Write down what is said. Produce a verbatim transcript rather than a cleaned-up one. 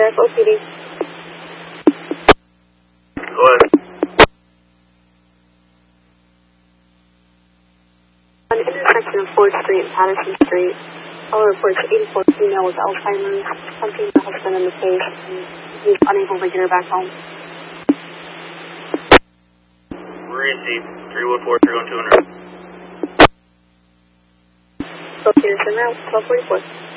five, O P D. Go ahead. On the intersection of Ford Street and Patterson Street, all reports eighty-four female with Alzheimer's, hunting the husband in the face, and he's unable to get her back home. Received. three one four, three one two hundred. Go Peterson Route, twelve forty-four.